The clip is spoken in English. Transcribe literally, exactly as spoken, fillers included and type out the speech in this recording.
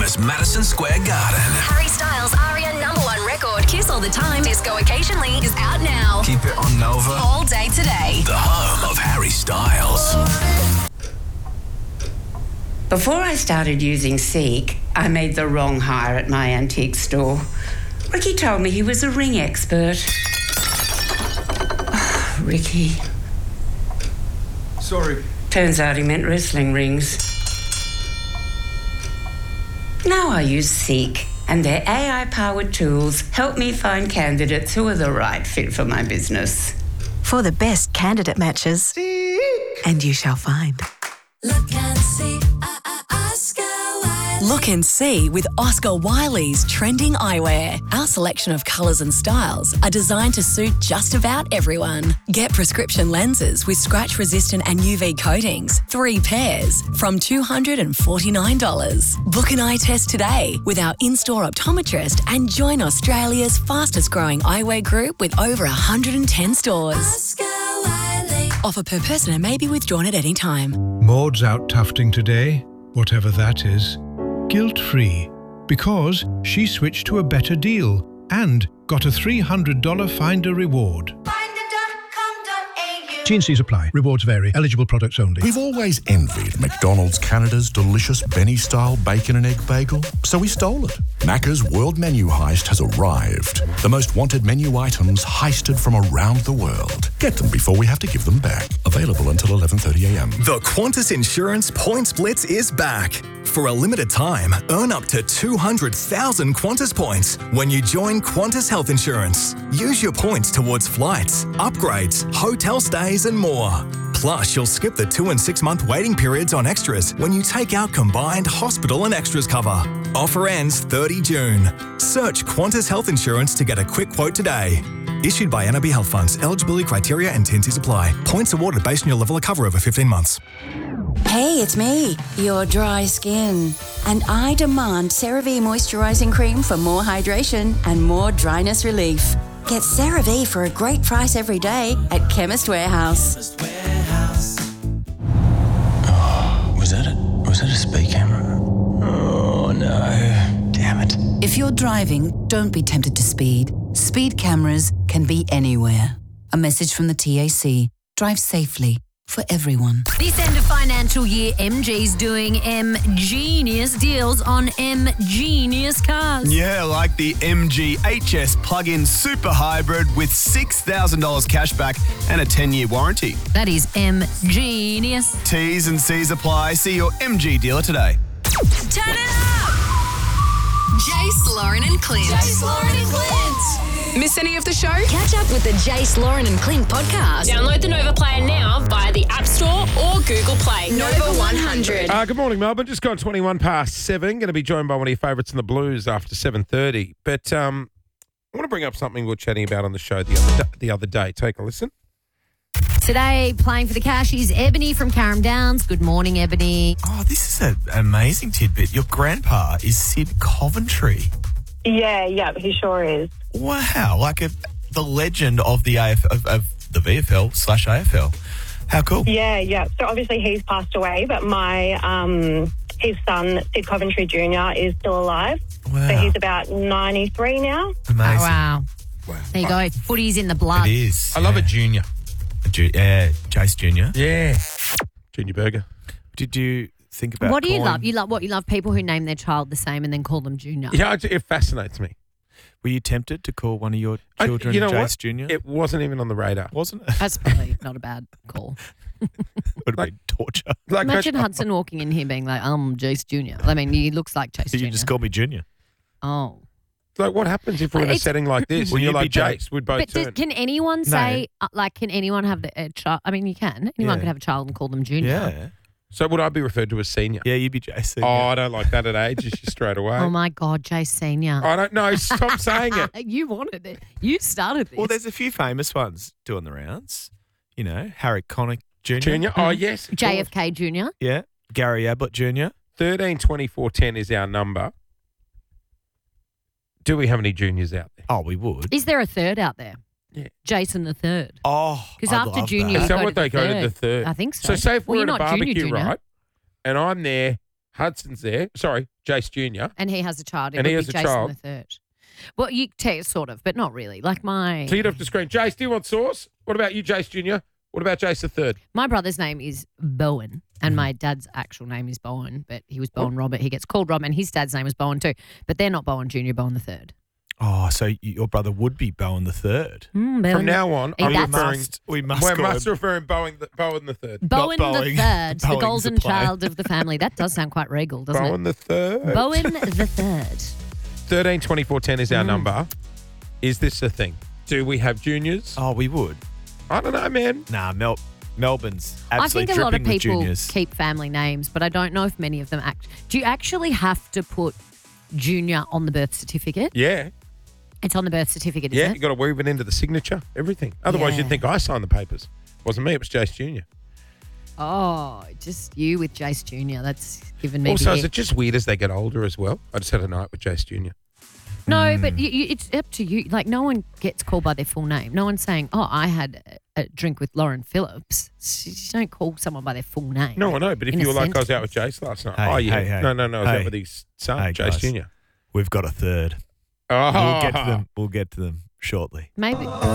as Madison Square Garden. Harry Styles' Aria number one record, Kiss All the Time, Disco Occasionally, is out now. Keep it on Nova. All day today. The home of Harry Styles. Before I started using Seek, I made the wrong hire at my antique store. Ricky told me he was a ring expert. Oh, Ricky. Sorry. Turns out he meant wrestling rings. Now I use Seek, and their A I-powered tools help me find candidates who are the right fit for my business. For the best candidate matches, Seek. And you shall find. Look and see, uh, uh, Oscar Wiley. Look and see with Oscar Wiley's trending eyewear. Our selection of colours and styles are designed to suit just about everyone. Get prescription lenses with scratch-resistant and U V coatings, three pairs, from two hundred forty-nine dollars. Book an eye test today with our in-store optometrist and join Australia's fastest-growing eyewear group with over one hundred ten stores. Oscar Wiley. Offer per person and may be withdrawn at any time. Maud's out tufting today, whatever that is, guilt-free, because she switched to a better deal and got a three hundred dollars Finder reward. T and C's apply. Rewards vary. Eligible products only. We've always envied McDonald's Canada's delicious Benny-style bacon and egg bagel, so we stole it. Macca's World Menu Heist has arrived. The most wanted menu items heisted from around the world. Get them before we have to give them back. Available until eleven thirty a m. The Qantas Insurance Points Blitz is back. For a limited time, earn up to two hundred thousand Qantas points when you join Qantas Health Insurance. Use your points towards flights, upgrades, hotel stays and more. Plus, you'll skip the two and six month waiting periods on extras when you take out combined hospital and extras cover. Offer ends thirty June. Search Qantas Health Insurance to get a quick quote today. Issued by N I B Health Funds. Eligibility criteria and T and C's apply. Points awarded based on your level of cover over fifteen months. Hey, it's me, your dry skin. And I demand CeraVe Moisturising Cream for more hydration and more dryness relief. Get CeraVe for a great price every day at Chemist Warehouse. Chemist Warehouse. Oh, was that it? Was that a speed camera? Oh, no. Damn it. If you're driving, don't be tempted to speed. Speed cameras can be anywhere. A message from the T A C. Drive safely. For everyone. This end of financial year, M G's doing M-Genius deals on M-Genius cars. Yeah, like the M G H S plug-in super hybrid with six thousand dollars cash back and a ten-year warranty. That is M-Genius. T's and C's apply. See your M G dealer today. Turn it up! Jace, Lauren and Clint. Jace, Lauren and Clint. Miss any of the show? Catch up with the Jace, Lauren and Clint podcast. Download the Nova Player now via the App Store or Google Play. Nova one hundred. Uh, good morning, Melbourne. Just gone twenty-one past seven. Going to be joined by one of your favourites in the Blues after seven thirty. But um, I want to bring up something we were chatting about on the show the other, da- the other day. Take a listen. Today, playing for the cash is Ebony from Carrum Downs. Good morning, Ebony. Oh, this is a, an amazing tidbit. Your grandpa is Sid Coventry. Yeah, yeah, he sure is. Wow, like a, the legend of the A F of, of the V F L slash A F L. How cool. Yeah, yeah. So obviously he's passed away, but my um, his son, Sid Coventry Junior, is still alive. Wow. So he's about ninety-three now. Amazing. Oh, wow. Wow. There you go. Footy's in the blood. It is. I love a junior. A ju- yeah, Jace Junior. Yeah. Junior Burger. Did you think about What do you calling- love? You love what? You love people who name their child the same and then call them Junior. Yeah, it, it fascinates me. Were you tempted to call one of your children I, you know Jace what? Junior? It wasn't even on the radar. Wasn't it? That's probably not a bad call. Would have been torture. Like Imagine I, Hudson walking in here being like, I'm Jace Junior I mean, he looks like Jace You Junior just call me Junior. Oh. Like, what happens if we're in a It's- setting like this Will and you're you like be Jace? We'd both But does, turn. can anyone say, uh, like, can anyone have the, a child? I mean, you can. Anyone Yeah. could have a child and call them Junior. Yeah. So would I be referred to as senior? Yeah, you'd be Jace. Oh, I don't like that at age. Just straight away. Oh, my God, Jace Senior I don't know. Stop saying it. You wanted it. You started this. Well, there's a few famous ones doing the rounds. You know, Harry Connick Junior Junior? Oh, yes. of J F K Junior Yeah. Gary Ablett Junior thirteen twenty-four ten is our number. Do we have any juniors out there? Oh, we would. Is there a third out there? Yeah. Jason the third. Oh, Because I'd after love junior, that. you Is that go what to the they go to the third? I think so. So say if Well, we're you're at a not junior, barbecue, junior. right, and I'm there Hudson's there. Sorry, Jace Junior And he has a child. It And would he has be a Jason child. the third. Well, you take sort of, but not really. Like my So you'd have to scream, Jace, do you want sauce? What about you, Jace Junior? What about Jace the third? my brother's name is Bowen, and Mm-hmm. my dad's actual name is Bowen, but he was Bowen Robert. He gets called Rob, and his dad's name was Bowen too. But they're not Bowen Junior, Bowen the third. Oh, so y- your brother would be Bowen the third. Mm, Bowen From the- now on, Hey, I'm that's- referring. Must- we must we call must him- refer him Bowen the, Bowen the third. Bowen the Boeing. third, the Boeing's golden the player. child of the family. That does sound quite regal, doesn't Bowen it? the third. Bowen the third. thirteen twenty-four ten is our Mm. number. Is this a thing? Do we have juniors? Oh, we would. I don't know, man. Nah, Mel- Melbourne's I absolutely think a lot of dripping with people juniors. keep family names, but I don't know if many of them act. Do you actually have to put Junior on the birth certificate? Yeah. It's on the birth certificate, is Yeah, it? you got to weave it into the signature, everything. Otherwise, Yeah. you'd think I signed the papers. Wasn't me, it was Jace Junior Oh, just you with Jace Junior That's given me Also, the is it just weird as they get older as well? I just had a night with Jace Junior No, but you, you, it's up to you. Like, no one gets called by their full name. No one's saying, oh, I had a, a drink with Lauren Phillips. You don't call someone by their full name. No, I know, but if In you a were like, I was out sentence. with Jace last night. Hey, oh, yeah. hey, hey. No, no, no, I was Hey. out with his son, Hey, Jace guys. Junior We've got a third. Oh. We'll get to them. We'll get to them shortly. Maybe.